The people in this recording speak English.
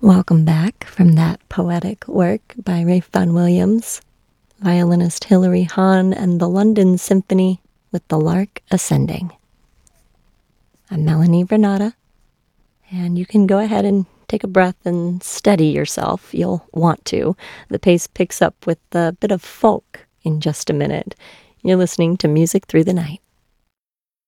Welcome back from that poetic work by Ralph Vaughan Williams, violinist Hilary Hahn, and the London Symphony with The Lark Ascending. I'm Melanie Vernata, and you can go ahead and take a breath and steady yourself. You'll want to. The pace picks up with a bit of folk in just a minute. You're listening to Music Through the Night.